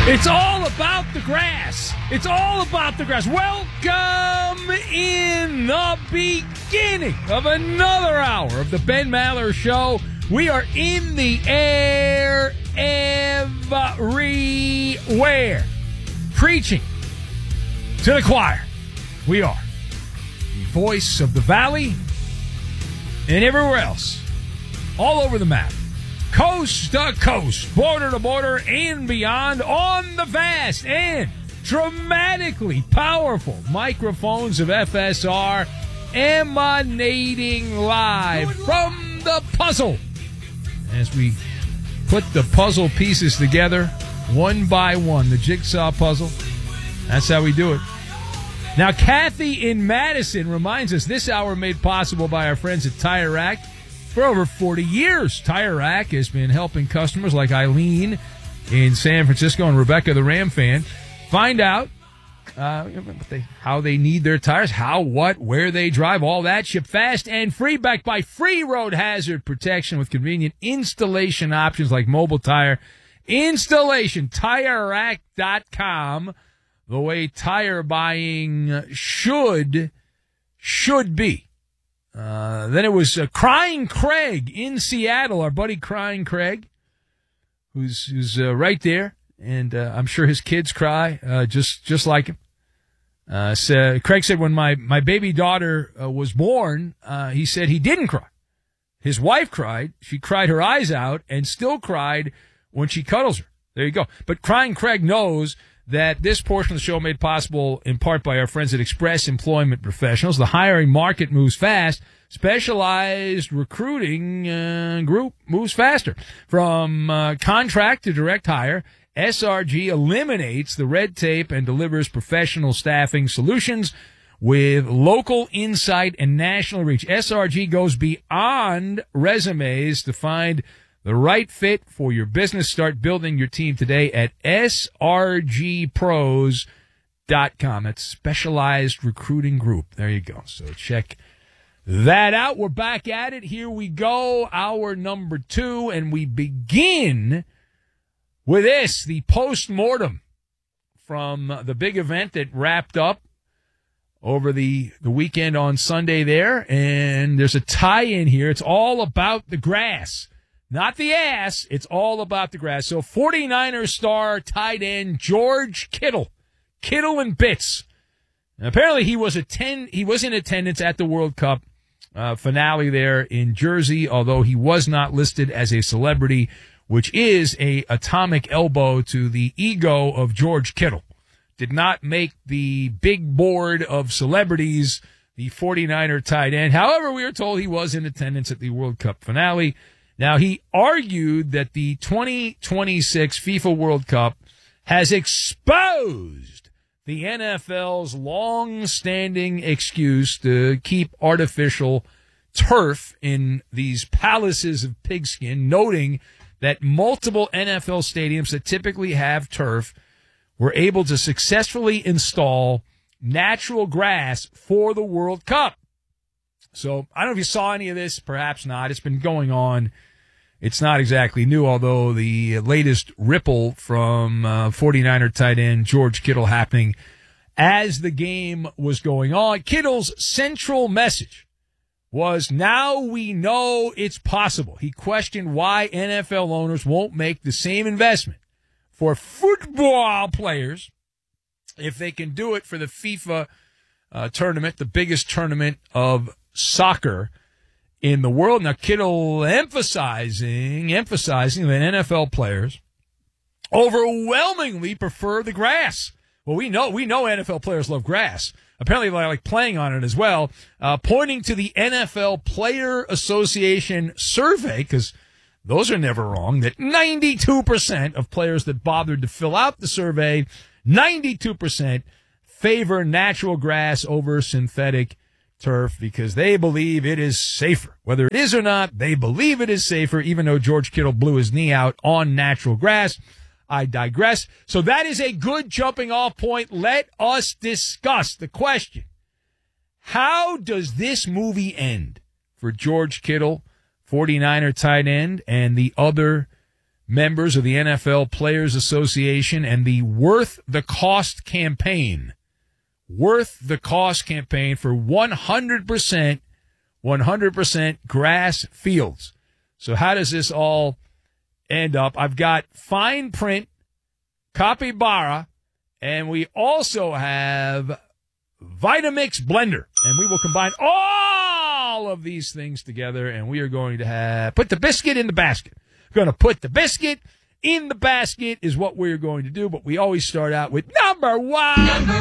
It's all about the grass. It's all about the grass. Welcome in the beginning of another hour of the Ben Maller Show. We are in the air everywhere, preaching to the choir. We are the voice of the valley and everywhere else, all over the map. Coast to coast, border to border, and beyond on the vast and dramatically powerful microphones of FSR, emanating live from the puzzle. As we put the puzzle pieces together, one by one, the jigsaw puzzle, that's how we do it. Now, Kathy in Madison reminds us this hour made possible by our friends at Tire Rack. For over 40 years, Tire Rack has been helping customers like Eileen in San Francisco and Rebecca, the Ram fan, find out how they need their tires, how, what, where they drive, all that. Ship fast and free, backed by free road hazard protection with convenient installation options like mobile tire installation. TireRack.com, the way tire buying should be. Then it was Crying Craig in Seattle, our buddy Crying Craig, who's right there, and I'm sure his kids cry just like him. Craig said when my baby daughter was born, he said he didn't cry. His wife cried. She cried her eyes out and still cried when she cuddles her. There you go. But Crying Craig knows that this portion of the show made possible in part by our friends at Express Employment Professionals. The hiring market moves fast. Specialized recruiting group moves faster. From contract to direct hire, SRG eliminates the red tape and delivers professional staffing solutions with local insight and national reach. SRG goes beyond resumes to find the right fit for your business. Start building your team today at srgpros.com. It's Specialized Recruiting Group. There you go. So check that out. We're back at it. Here we go. Hour number 2, and we begin with this, the post-mortem from the big event that wrapped up over the weekend on Sunday there. And there's a tie-in here. It's all about the grass. Not the ass. It's all about the grass. So 49ers star tight end George Kittle. Kittle and bits. And apparently he was in attendance at the World Cup finale there in Jersey, although he was not listed as a celebrity, which is a atomic elbow to the ego of George Kittle. Did not make the big board of celebrities, the 49er tight end. However, we are told he was in attendance at the World Cup finale. Now, he argued that the 2026 FIFA World Cup has exposed the NFL's long-standing excuse to keep artificial turf in these palaces of pigskin, noting that multiple NFL stadiums that typically have turf were able to successfully install natural grass for the World Cup. So I don't know if you saw any of this, perhaps not. It's been going on. It's not exactly new, although the latest ripple from 49er tight end George Kittle happening as the game was going on. Kittle's central message was, now we know it's possible. He questioned why NFL owners won't make the same investment for football players if they can do it for the FIFA tournament, the biggest tournament of soccer in the world. Now, Kittle emphasizing that NFL players overwhelmingly prefer the grass. Well, we know NFL players love grass. Apparently, they like playing on it as well. Pointing to the NFL Player Association survey, because those are never wrong, that 92% of players that bothered to fill out the survey, 92% favor natural grass over synthetic turf because they believe it is safer. Whether it is or not, they believe it is safer, even though George Kittle blew his knee out on natural grass. I digress. So that is a good jumping off point. Let us discuss the question. How does this movie end for George Kittle, 49er tight end, and the other members of the NFL Players Association and the Worth the Cost campaign. Worth the Cost campaign for 100% grass fields. So how does this all end up? I've got fine print, capybara, and we also have Vitamix blender. And we will combine all of these things together, and we are going to put the biscuit in the basket. We're going to put the biscuit in the basket is what we're going to do, but we always start out with number one. Number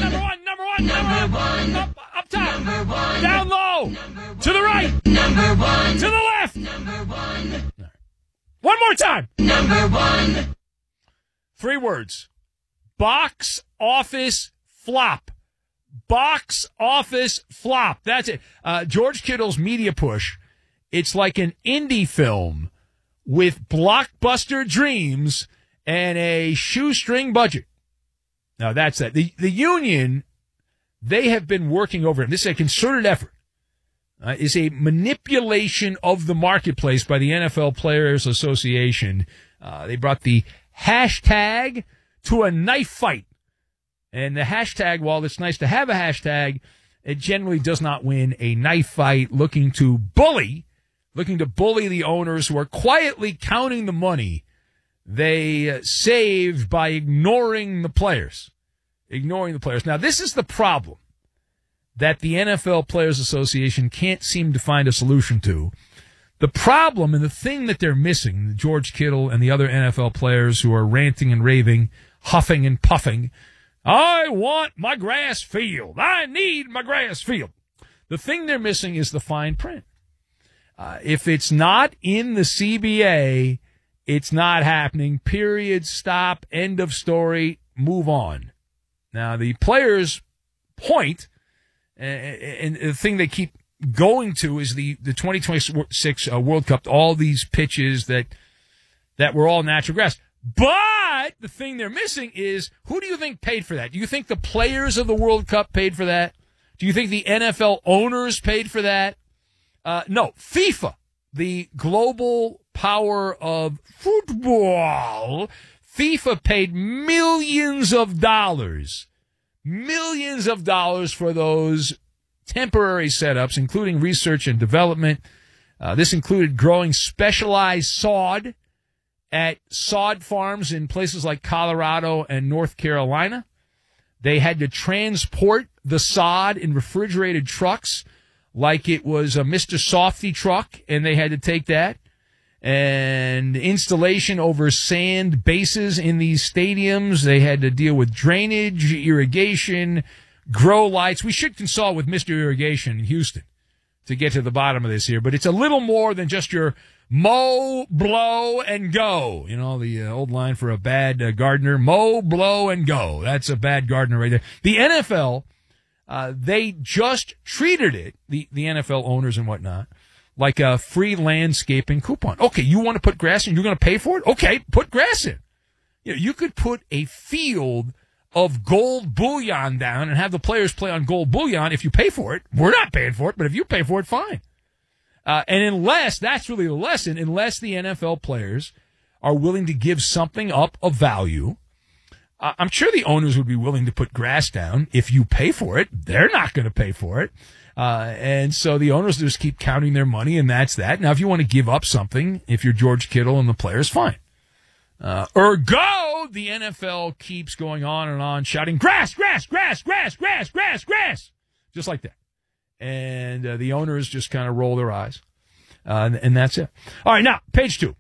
one. Up top. Down low. To the right. To the left. Right. One more time. Number one. 3 words. Box office flop. Box office flop. That's it. George Kittle's media push. It's like an indie film with blockbuster dreams and a shoestring budget. Now, that's that. The union, they have been working over it. This is a concerted effort. Is a manipulation of the marketplace by the NFL Players Association. They brought the hashtag to a knife fight. And the hashtag, while it's nice to have a hashtag, it generally does not win a knife fight, looking to bully the owners who are quietly counting the money they save by ignoring the players. Now, this is the problem that the NFL Players Association can't seem to find a solution to. The problem and the thing that they're missing, George Kittle and the other NFL players who are ranting and raving, huffing and puffing, I want my grass field. I need my grass field. The thing they're missing is the fine print. If it's not in the CBA, it's not happening. Period. Stop. End of story. Move on. Now, the players' point, and the thing they keep going to is the 2026 World Cup, all these pitches that were all natural grass. But the thing they're missing is, who do you think paid for that? Do you think the players of the World Cup paid for that? Do you think the NFL owners paid for that? No, FIFA, the global power of football, FIFA paid millions of dollars for those temporary setups, including research and development. This included growing specialized sod at sod farms in places like Colorado and North Carolina. They had to transport the sod in refrigerated trucks like it was a Mr. Softy truck, and they had to take that. And installation over sand bases in these stadiums. They had to deal with drainage, irrigation, grow lights. We should consult with Mr. Irrigation in Houston to get to the bottom of this here. But it's a little more than just your mow, blow, and go. You know, the old line for a bad gardener, mow, blow, and go. That's a bad gardener right there. The NFL, they just treated it, the NFL owners and whatnot, like a free landscaping coupon. Okay, you want to put grass in? You're going to pay for it? Okay, put grass in. You know, you could put a field of gold bullion down and have the players play on gold bullion if you pay for it. We're not paying for it, but if you pay for it, fine. And unless, that's really the lesson, unless the NFL players are willing to give something up of value, I'm sure the owners would be willing to put grass down if you pay for it. They're not going to pay for it. And so the owners just keep counting their money, and that's that. Now, if you want to give up something, if you're George Kittle and the players, fine. Ergo, the NFL keeps going on and on, shouting, grass, grass, grass, grass, grass, grass, grass, just like that. And the owners just kind of roll their eyes, and that's it. All right, now, page 2.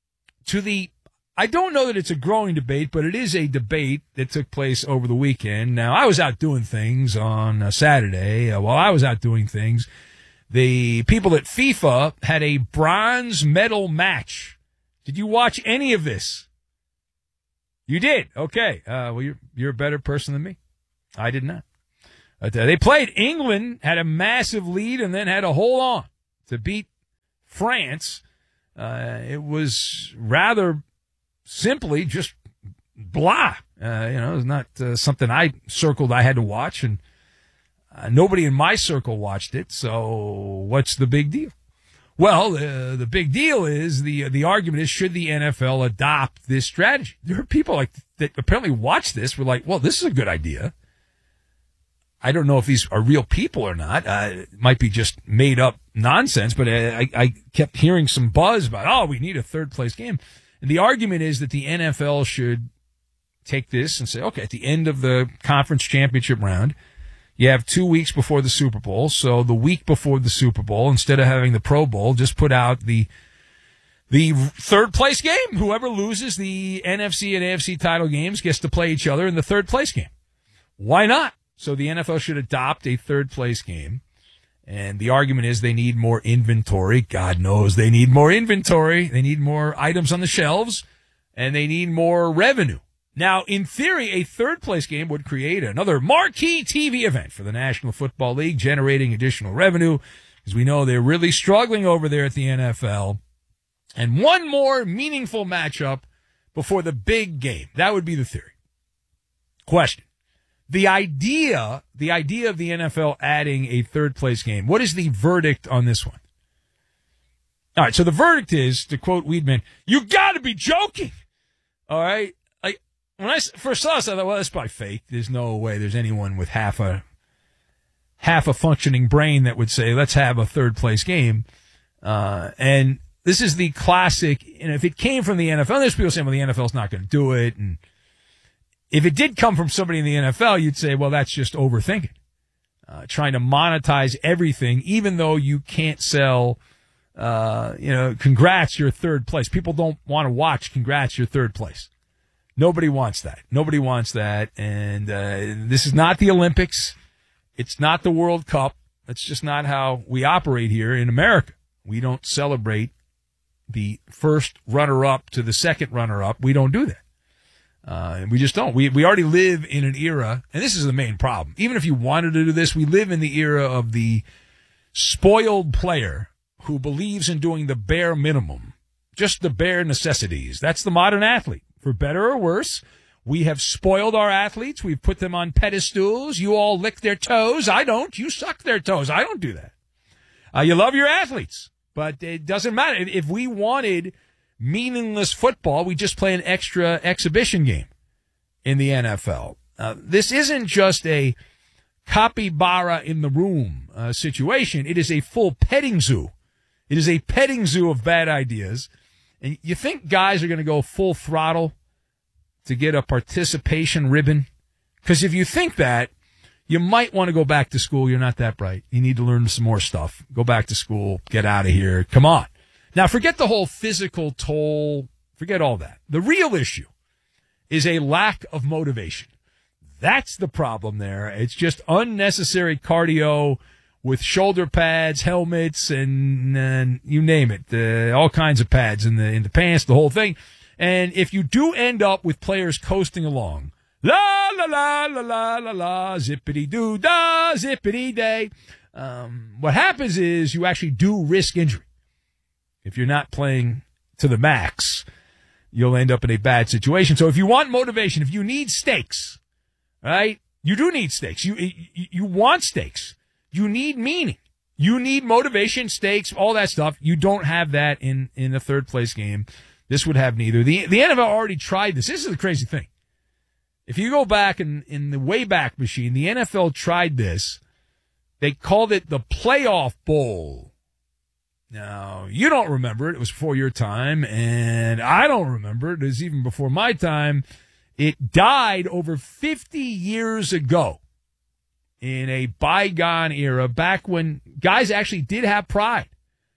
I don't know that it's a growing debate, but it is a debate that took place over the weekend. Now, I was out doing things on Saturday. While I was out doing things, the people at FIFA had a bronze medal match. Did you watch any of this? You did? Okay. Well, you're a better person than me. I did not. But, they played. England had a massive lead and then had to hold on to beat France. It was rather simply just blah. It was not something I circled I had to watch, and nobody in my circle watched it, so what's the big deal? Well, the big deal is the argument is, should the NFL adopt this strategy? There are people like that apparently watch this. Were like, well, this is a good idea. I don't know if these are real people or not. It might be just made up nonsense, but I kept hearing some buzz about, we need a third place game. And the argument is that the NFL should take this and say, okay, at the end of the conference championship round, you have 2 weeks before the Super Bowl. So the week before the Super Bowl, instead of having the Pro Bowl, just put out the third place game. Whoever loses the NFC and AFC title games gets to play each other in the third place game. Why not? So the NFL should adopt a third place game. And the argument is they need more inventory. God knows they need more inventory. They need more items on the shelves, and they need more revenue. Now, in theory, a third place game would create another marquee TV event for the National Football League, generating additional revenue, because we know they're really struggling over there at the NFL. And one more meaningful matchup before the big game. That would be the theory. Question. The idea of the NFL adding a third place game, what is the verdict on this one? All right, so the verdict is, to quote Weedman, you got to be joking. All right? Like, when I first saw this, I thought, well, that's probably fake. There's no way there's anyone with half a functioning brain that would say, let's have a third place game. And this is the classic, and if it came from the NFL, there's people saying, well, the NFL's not going to do it, and if it did come from somebody in the NFL, you'd say, well, that's just overthinking. Trying to monetize everything, even though you can't sell, congrats, you're third place. People don't want to watch congrats, you're third place. Nobody wants that. Nobody wants that. And this is not the Olympics. It's not the World Cup. That's just not how we operate here in America. We don't celebrate the first runner-up to the second runner-up. We don't do that. And we just don't. We already live in an era, and this is the main problem. Even if you wanted to do this, we live in the era of the spoiled player who believes in doing the bare minimum, just the bare necessities. That's the modern athlete. For better or worse, we have spoiled our athletes. We've put them on pedestals. You all lick their toes. I don't. You suck their toes. I don't do that. You love your athletes, but it doesn't matter. If we wanted meaningless football, we just play an extra exhibition game in the NFL. This isn't just a capybara in the room situation. It is a full petting zoo. It is a petting zoo of bad ideas. And you think guys are going to go full throttle to get a participation ribbon? Because if you think that, you might want to go back to school. You're not that bright. You need to learn some more stuff. Go back to school. Get out of here. Come on. Now, forget the whole physical toll. Forget all that. The real issue is a lack of motivation. That's the problem there. It's just unnecessary cardio with shoulder pads, helmets, and you name it, all kinds of pads in the pants, the whole thing. And if you do end up with players coasting along, la la la la la la la, zippity doo da, zippity day, what happens is you actually do risk injury. If you're not playing to the max, you'll end up in a bad situation. So if you want motivation, if you need stakes, right? You do need stakes. You want stakes. You need meaning. You need motivation, stakes, all that stuff. You don't have that in the third place game. This would have neither. The NFL already tried this. This is the crazy thing. If you go back in the Wayback Machine, the NFL tried this. They called it the Playoff Bowl. Now, you don't remember it. It was before your time, and I don't remember it. It was even before my time. It died over 50 years ago in a bygone era, back when guys actually did have pride,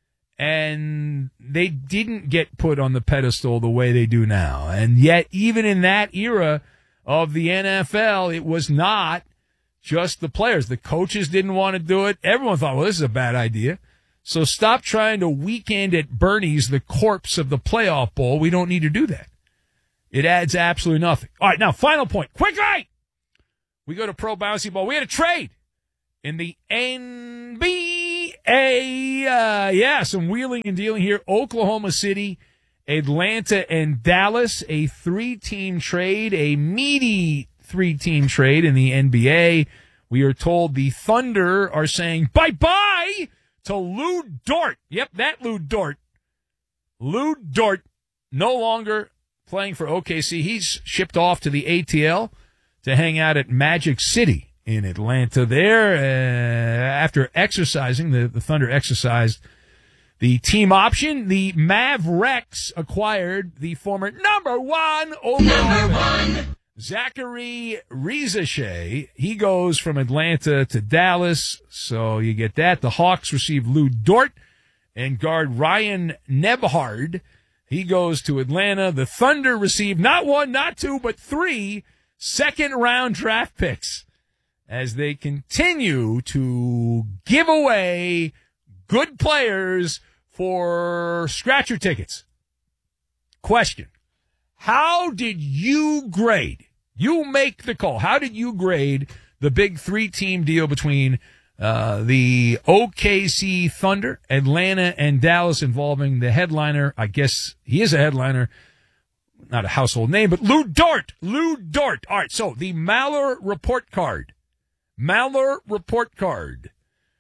and they didn't get put on the pedestal the way they do now. And yet, even in that era of the NFL, it was not just the players. The coaches didn't want to do it. Everyone thought, well, this is a bad idea. So stop trying to weekend at Bernie's the corpse of the playoff bowl. We don't need to do that. It adds absolutely nothing. All right, now, final point. Quickly! We go to pro bouncy ball. We had a trade in the NBA. Some wheeling and dealing here. Oklahoma City, Atlanta, and Dallas. A 3-team trade, a meaty 3-team trade in the NBA. We are told the Thunder are saying bye-bye to Lou Dort. Yep, that Lou Dort. Lou Dort no longer playing for OKC. He's shipped off to the ATL to hang out at Magic City in Atlanta there. After exercising, the Thunder exercised the team option. The Mavericks acquired the former number one overall Zachary Rizashay. He goes from Atlanta to Dallas, so you get that. The Hawks receive Lou Dort and guard Ryan Nebhard. He goes to Atlanta. The Thunder receive not one, not two, but 3 second-round draft picks as they continue to give away good players for scratcher tickets. Question: how did you grade? You make the call. How did you grade the big 3-team deal between the OKC Thunder, Atlanta, and Dallas involving the headliner? I guess he is a headliner, not a household name, but Lou Dort. Lou Dort. All right, so the Maller report card. Maller report card.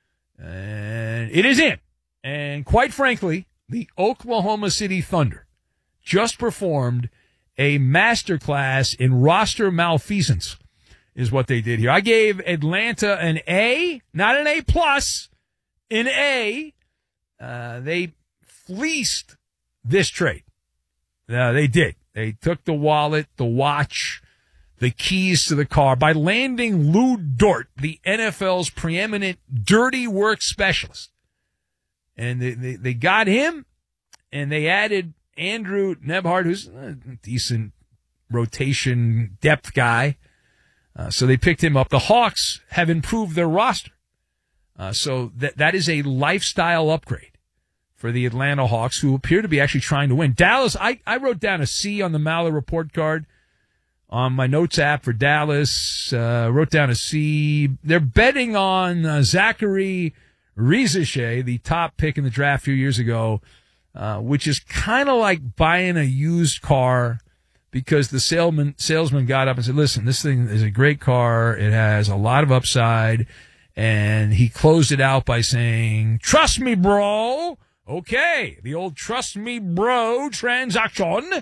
And it is in. And quite frankly, the Oklahoma City Thunder just performed a masterclass in roster malfeasance, is what they did here. I gave Atlanta an A, not an A+, an A. They fleeced this trade. They did. They took the wallet, the watch, the keys to the car by landing Lou Dort, the NFL's preeminent dirty work specialist. And they got him, and they added Andrew Nebhard, who's a decent rotation depth guy. So they picked him up. The Hawks have improved their roster. So that is a lifestyle upgrade for the Atlanta Hawks, who appear to be actually trying to win. Dallas, I wrote down a C on the Maller report card on my notes app for Dallas. Wrote down a C. They're betting on Zachary Rizashay, the top pick in the draft a few years ago, which is kind of like buying a used car, because the salesman got up and said, listen, this thing is a great car. It has a lot of upside. And he closed it out by saying, trust me, bro. Okay. The old trust me, bro transaction.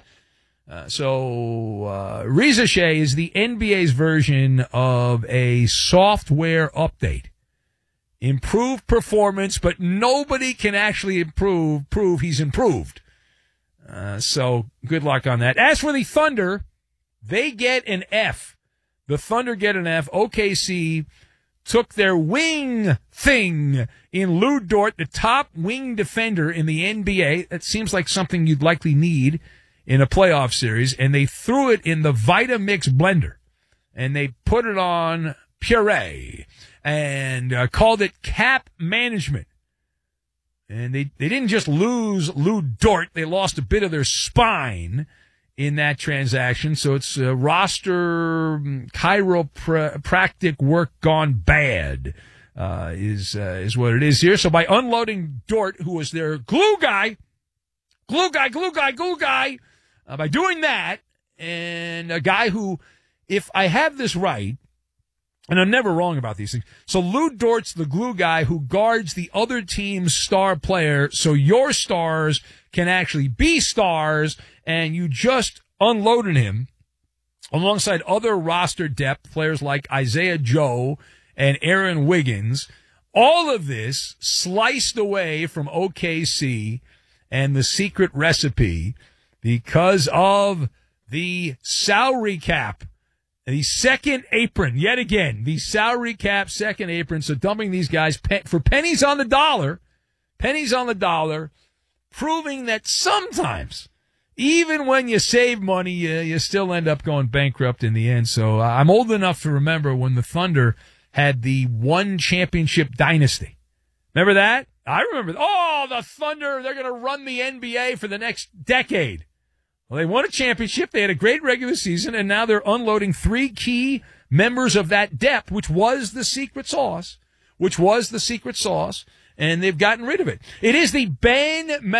So Rizashay is the NBA's version of a software update. Improved performance, but nobody can actually prove he's improved. So good luck on that. As for the Thunder, they get an F. The Thunder get an F. OKC took their wing thing in Lou Dort, the top wing defender in the NBA. That seems like something you'd likely need in a playoff series. And they threw it in the Vitamix blender. And they put it on puree and called it cap management. And they didn't just lose Lou Dort. They lost a bit of their spine in that transaction. So it's roster chiropractic work gone bad, is what it is here. So by unloading Dort, who was their glue guy, by doing that, and a guy who, if I have this right, and I'm never wrong about these things. So Lou Dort's the glue guy who guards the other team's star player, so your stars can actually be stars, and you just unloaded him alongside other roster depth players like Isaiah Joe and Aaron Wiggins. All of this sliced away from OKC and the secret recipe because of the salary cap. The second apron, yet again, the salary cap second apron. So dumping these guys for pennies on the dollar, proving that sometimes, even when you save money, you still end up going bankrupt in the end. So I'm old enough to remember when the Thunder had the one championship dynasty. Remember that? I remember. Oh, the Thunder, they're going to run the NBA for the next decade. Well, they won a championship. They had a great regular season, and now they're unloading 3 key members of that depth, which was the secret sauce, and they've gotten rid of it. It is the Ben